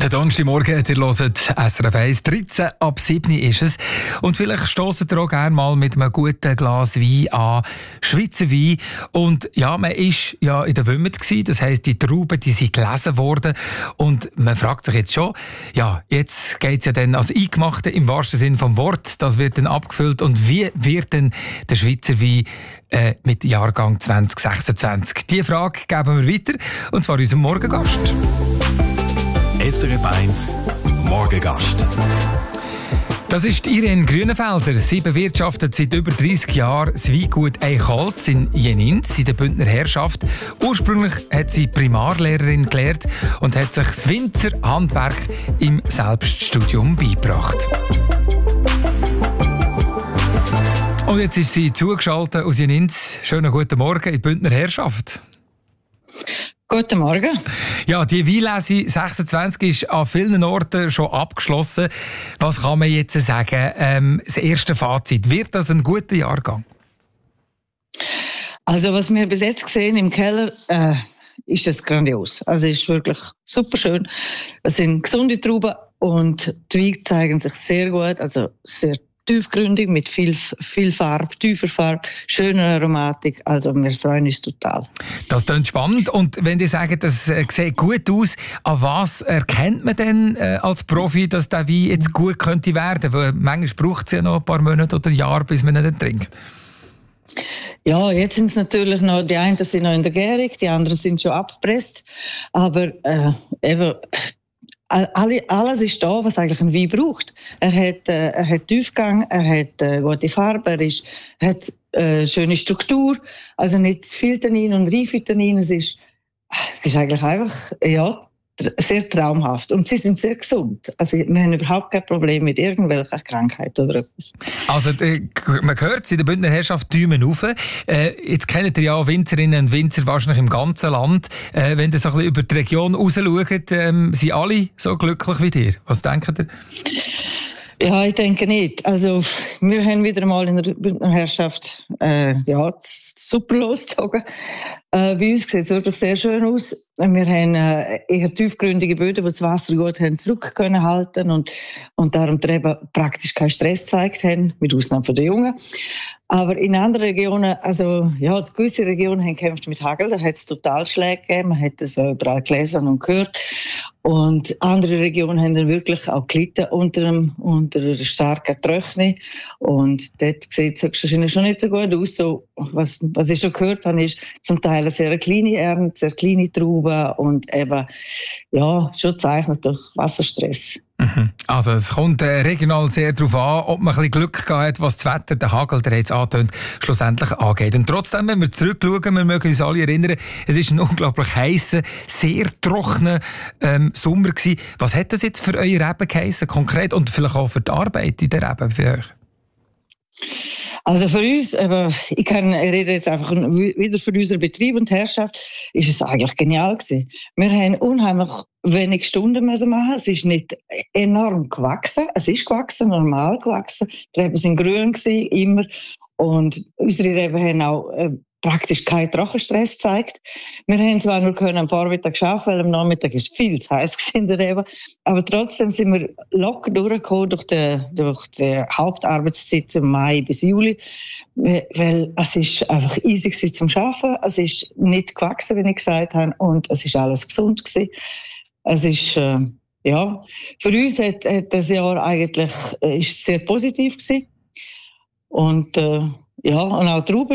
Der Donnerstagmorgen, ihr hört SRF 1, 13 ab 7 ist es. Und vielleicht stösst ihr auch gerne mal mit einem guten Glas Wein an, Schweizer Wein. Und ja, man war ja in der Wümmert gewesen, das heisst, die Trauben, die sind gelesen worden. Und man fragt sich jetzt schon, ja, jetzt geht es ja dann als Eingemachte im wahrsten Sinn vom Wort, das wird dann abgefüllt. Und wie wird denn der Schweizer Wein mit Jahrgang 2026? Diese Frage geben wir weiter, und zwar unserem Morgengast. SRF 1 Morgengast. Das ist Irene Grünenfelder. Sie bewirtschaftet seit über 30 Jahren das Weingut Eichholz in Jenins in der Bündner Herrschaft. Ursprünglich hat sie Primarlehrerin gelernt und hat sich das Winzerhandwerk im Selbststudium beigebracht. Und jetzt ist sie zugeschaltet aus Jenins. Schönen guten Morgen in die Bündner Herrschaft. Guten Morgen. Ja, die Weinlese 26 ist an vielen Orten schon abgeschlossen. Was kann man jetzt sagen? Das erste Fazit. Wird das ein guter Jahrgang? Also was wir bis jetzt sehen im Keller, ist das grandios. Also ist wirklich super schön. Es sind gesunde Trauben und die Weine zeigen sich sehr gut, also sehr tiefgründig, mit viel Farbe, tiefer Farbe, schöner Aromatik. Also wir freuen uns total. Das klingt spannend. Und wenn die sagen, das sieht gut aus, an was erkennt man denn als Profi, dass der Wein jetzt gut könnte werden? Weil manchmal braucht es ja noch ein paar Monate oder Jahre, bis man ihn trinkt. Ja, jetzt sind es natürlich noch, die einen sind noch in der Gärung, die anderen sind schon abgepresst. Aber eben, alles ist da, was eigentlich ein Wein braucht. Er hat Tiefgang, er hat gute Farbe, er hat schöne Struktur, also nicht zu viel Tannin und reife Tannin. Es ist eigentlich einfach, ja, sehr traumhaft. Und sie sind sehr gesund. Also wir haben überhaupt kein Problem mit irgendwelcher Krankheit oder etwas. Also man hört es in der Bündner Herrschaft Daumen rauf. Jetzt kennt ihr ja Winzerinnen und Winzer wahrscheinlich im ganzen Land. Wenn ihr so ein bisschen über die Region raus schaut, sind alle so glücklich wie ihr? Was denkt ihr? Ja, ich denke nicht. Also, wir haben wieder mal in der Bündner Herrschaft super losgezogen. Bei uns sieht es wirklich sehr schön aus. Wir haben eher tiefgründige Böden, die das Wasser gut haben zurück können halten und darum die Reben praktisch keinen Stress gezeigt haben, mit Ausnahme von den Jungen. Aber in anderen Regionen, also ja, gewisse Regionen haben gekämpft mit Hagel, da hat es total Schläge gegeben, man hat es überall gelesen und gehört. Und andere Regionen haben dann wirklich auch gelitten unter einer starken Trockenheit. Und dort sieht es wahrscheinlich schon nicht so gut aus. So, was ich schon gehört habe, ist zum Teil eine sehr kleine Ernte, sehr kleine Trauben und eben, ja, schon zeichnet durch Wasserstress. Also es kommt regional sehr darauf an, ob man ein bisschen Glück hat, was das Wetter, der Hagel, der jetzt antönt, schlussendlich angeht. Und trotzdem, wenn wir zurückschauen, wir mögen uns alle erinnern, es war ein unglaublich heißer, sehr trockener Sommer gewesen. Was hat das jetzt für eure Reben geheissen, konkret, und vielleicht auch für die Arbeit in der Reben für euch? Also für uns, ich rede jetzt einfach wieder für unseren Betrieb und Herrschaft, ist es eigentlich genial gewesen. Wir haben unheimlich wenig Stunden müssen machen. Es ist nicht enorm gewachsen. Es ist gewachsen, normal gewachsen. Die Reben sind grün gewesen, immer. Und unsere Reben haben auch praktisch keinen Trockenstress gezeigt. Wir haben zwar nur am Vormittag arbeiten, weil am Nachmittag ist viel zu heiß in der Rebe, aber trotzdem sind wir locker durchgekommen durch die Hauptarbeitszeit im Mai bis Juli, weil es ist einfach easy gewesen zum Arbeiten. Es ist nicht gewachsen, wie ich gesagt habe, und es ist alles gesund gewesen. Es ist für uns hat das Jahr eigentlich ist sehr positiv gewesen. Und und auch Trauben